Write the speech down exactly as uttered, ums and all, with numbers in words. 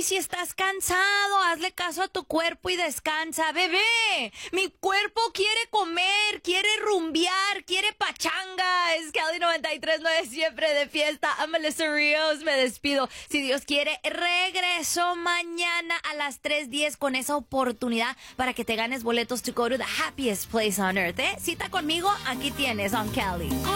si estás cansado, hazle caso a tu cuerpo y descansa. Bebé, mi cuerpo quiere comer, quiere rumbear, quiere pachanga. Es Cali noventa y tres punto nueve siempre de fiesta. I'm Melissa Ríos, me despido. Si Dios quiere, regreso mañana a las tres diez con esa oportunidad para que te ganes boletos to go to the happiest place on earth, ¿eh? Cita conmigo, aquí tienes on Cali.